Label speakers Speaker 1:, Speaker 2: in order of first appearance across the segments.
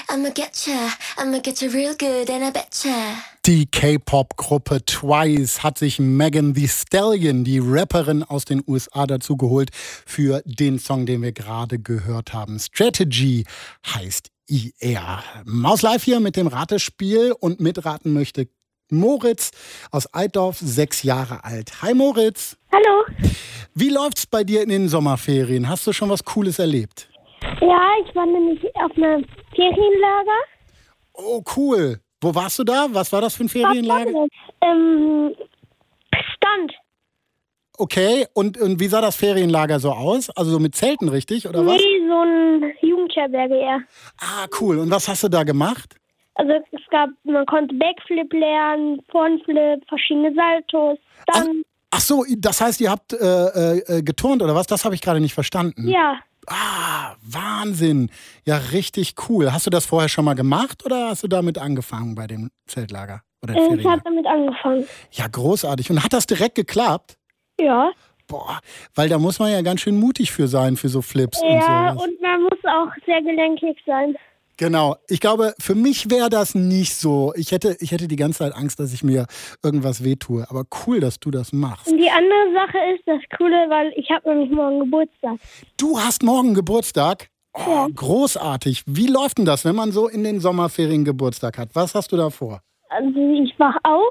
Speaker 1: I'ma get you real good and I betcha.
Speaker 2: Die K-Pop-Gruppe Twice hat sich Megan Thee Stallion, die Rapperin aus den USA, dazu geholt für den Song, den wir gerade gehört haben. Strategy heißt er. Maus live hier mit dem Ratespiel und mitraten möchte Moritz aus Altdorf, 6 Jahre alt. Hi Moritz.
Speaker 3: Hallo.
Speaker 2: Wie läuft's bei dir in den Sommerferien? Hast du schon was Cooles erlebt?
Speaker 3: Ja, ich war nämlich auf einem Ferienlager.
Speaker 2: Oh, cool. Wo warst du da? Was war das für ein Ferienlager?
Speaker 3: Stand.
Speaker 2: Okay, und wie sah das Ferienlager so aus? Also so mit Zelten, richtig, oder was?
Speaker 3: Nee, so ein Jugendherberge eher.
Speaker 2: Ah, cool. Und was hast du da gemacht?
Speaker 3: Also man konnte Backflip lernen, Frontflip, verschiedene Saltos. Dann
Speaker 2: Ach so, das heißt, ihr habt geturnt oder was? Das habe ich gerade nicht verstanden.
Speaker 3: ja,
Speaker 2: Ah, Wahnsinn. Ja, richtig cool. Hast du das vorher schon mal gemacht oder hast du damit angefangen bei dem Zeltlager? Oder
Speaker 3: ich
Speaker 2: Ferienlager?
Speaker 3: habe damit angefangen.
Speaker 2: Ja, großartig. Und hat das direkt geklappt?
Speaker 3: Ja.
Speaker 2: Boah, weil da muss man ja ganz schön mutig für sein, für so Flips und
Speaker 3: Ja,
Speaker 2: sowas.
Speaker 3: und man muss auch sehr gelenkig sein.
Speaker 2: Genau. Ich glaube, für mich wäre das nicht so. Ich hätte die ganze Zeit Angst, dass ich mir irgendwas wehtue. Aber cool, dass du das machst.
Speaker 3: Und die andere Sache ist das Coole, weil ich habe nämlich morgen Geburtstag.
Speaker 2: Du hast morgen Geburtstag? Oh,
Speaker 3: Ja.
Speaker 2: großartig. Wie läuft denn das, wenn man so in den Sommerferien Geburtstag hat? Was hast du da vor?
Speaker 3: Also ich wach auf,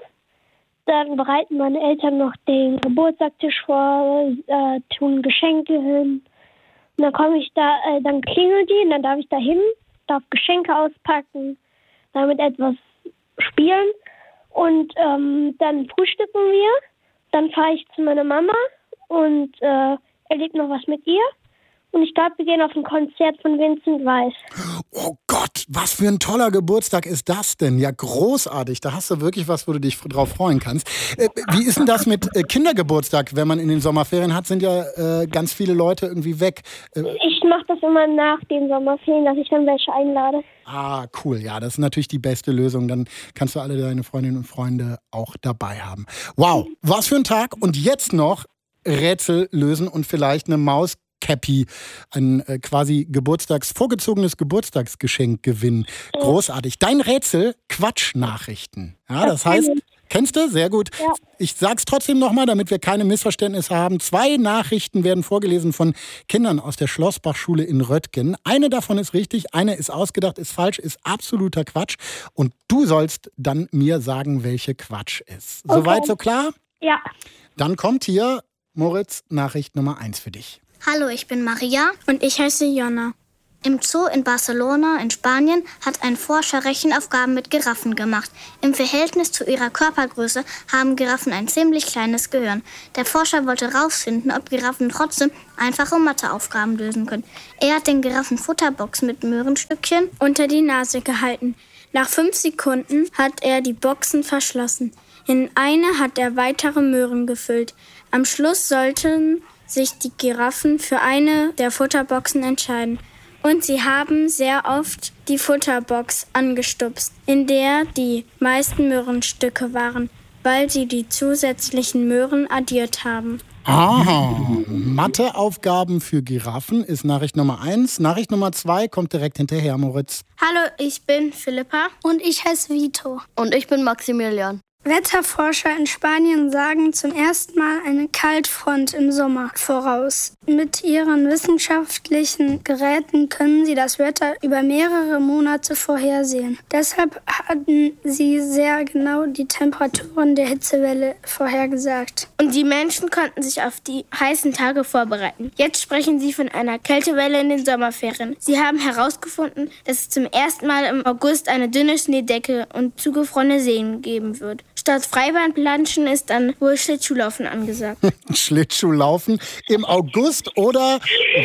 Speaker 3: dann bereiten meine Eltern noch den Geburtstagstisch vor, tun Geschenke hin. Und dann komme ich da, dann klingeln die und dann darf ich da hin, darf Geschenke auspacken, damit etwas spielen. Und dann frühstücken wir. Dann fahre ich zu meiner Mama und erlebe noch was mit ihr. Und ich glaube, wir gehen auf ein Konzert von Vincent Weiss.
Speaker 2: Oh Gott, was für ein toller Geburtstag ist das denn? Ja, großartig. Da hast du wirklich was, wo du dich drauf freuen kannst. Wie ist denn das mit Kindergeburtstag? Wenn man in den Sommerferien hat, sind ja ganz viele Leute irgendwie weg.
Speaker 3: Ich mache das immer nach den Sommerferien, dass ich dann welche einlade.
Speaker 2: Ah, cool. Ja, das ist natürlich die beste Lösung. Dann kannst du alle deine Freundinnen und Freunde auch dabei haben. Wow, was für ein Tag. Und jetzt noch Rätsel lösen und vielleicht eine Maus Cappy, ein quasi vorgezogenes Geburtstagsgeschenk gewinnen. Großartig. Dein Rätsel, Quatschnachrichten. Ja, das heißt, kennst du? Sehr gut.
Speaker 3: Ja.
Speaker 2: Ich sag's trotzdem nochmal, damit wir keine Missverständnisse haben. 2 Nachrichten werden vorgelesen von Kindern aus der Schlossbachschule in Röttgen. Eine davon ist richtig, eine ist ausgedacht, ist falsch, ist absoluter Quatsch. Und du sollst dann mir sagen, welche Quatsch ist.
Speaker 3: Okay.
Speaker 2: Soweit, so klar?
Speaker 3: Ja.
Speaker 2: Dann kommt hier, Moritz, Nachricht Nummer 1 für dich.
Speaker 4: Hallo, ich bin Maria.
Speaker 5: Und ich heiße Jonna.
Speaker 4: Im Zoo in Barcelona in Spanien hat ein Forscher Rechenaufgaben mit Giraffen gemacht. Im Verhältnis zu ihrer Körpergröße haben Giraffen ein ziemlich kleines Gehirn. Der Forscher wollte herausfinden, ob Giraffen trotzdem einfache Matheaufgaben lösen können. Er hat den Giraffen Futterbox mit Möhrenstückchen
Speaker 5: Unter die Nase gehalten. Nach 5 Sekunden hat er die Boxen verschlossen. In eine hat er weitere Möhren gefüllt. Am Schluss sollten sich die Giraffen für eine der Futterboxen entscheiden. Und sie haben sehr oft die Futterbox angestupst, in der die meisten Möhrenstücke waren, weil sie die zusätzlichen Möhren addiert haben.
Speaker 2: Aha, Matheaufgaben für Giraffen ist Nachricht Nummer 1. Nachricht Nummer 2 kommt direkt hinterher, Moritz.
Speaker 5: Hallo, ich bin Philippa.
Speaker 6: Und ich heiße Vito.
Speaker 7: Und ich bin Maximilian.
Speaker 6: Wetterforscher in Spanien sagen zum ersten Mal eine Kaltfront im Sommer voraus. Mit ihren wissenschaftlichen Geräten können sie das Wetter über mehrere Monate vorhersehen. Deshalb hatten sie sehr genau die Temperaturen der Hitzewelle vorhergesagt.
Speaker 5: Und die Menschen konnten sich auf die heißen Tage vorbereiten. Jetzt sprechen sie von einer Kältewelle in den Sommerferien. Sie haben herausgefunden, dass es zum ersten Mal im August eine dünne Schneedecke und zugefrorene Seen geben wird. Statt Freibahnplanschen ist dann wohl Schlittschuhlaufen angesagt.
Speaker 2: Schlittschuhlaufen im August oder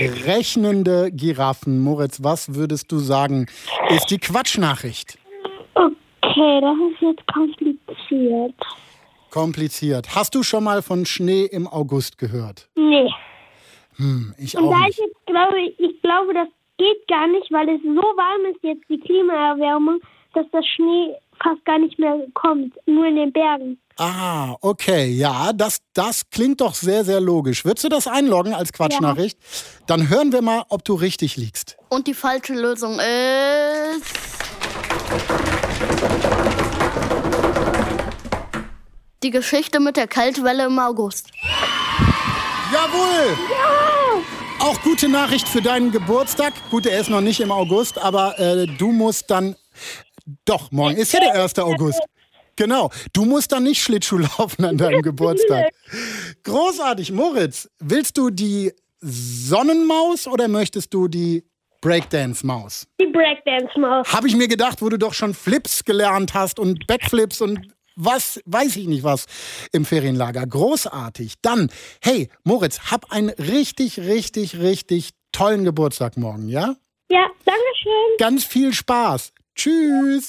Speaker 2: rechnende Giraffen? Moritz, was würdest du sagen, ist die Quatschnachricht?
Speaker 3: Okay, das ist jetzt kompliziert.
Speaker 2: Kompliziert. Hast du schon mal von Schnee im August gehört?
Speaker 3: Nee.
Speaker 2: Ich
Speaker 3: Und
Speaker 2: auch
Speaker 3: da
Speaker 2: nicht.
Speaker 3: ich glaube, das geht gar nicht, weil es so warm ist jetzt, die Klimaerwärmung, dass das Schnee fast gar nicht mehr kommt, nur in den Bergen.
Speaker 2: Ah, okay, ja, das klingt doch sehr, sehr logisch. Würdest du das einloggen als Quatschnachricht? Ja. Dann hören wir mal, ob du richtig liegst.
Speaker 7: Und die falsche Lösung ist... Die Geschichte mit der Kältewelle im August.
Speaker 2: Jawohl! Ja! Auch gute Nachricht für deinen Geburtstag. Gut, er ist noch nicht im August, aber du musst dann... Doch, morgen ist ja der 1. August. Genau, du musst dann nicht Schlittschuh laufen an deinem Geburtstag. Großartig. Moritz, willst du die Sonnenmaus oder möchtest du die Breakdance-Maus?
Speaker 3: Die Breakdance-Maus.
Speaker 2: Habe ich mir gedacht, wo du doch schon Flips gelernt hast und Backflips und was, weiß ich nicht was im Ferienlager. Großartig. Dann, hey, Moritz, hab einen richtig, richtig, richtig tollen Geburtstag morgen, ja?
Speaker 3: Ja, danke schön.
Speaker 2: Ganz viel Spaß. Tschüss.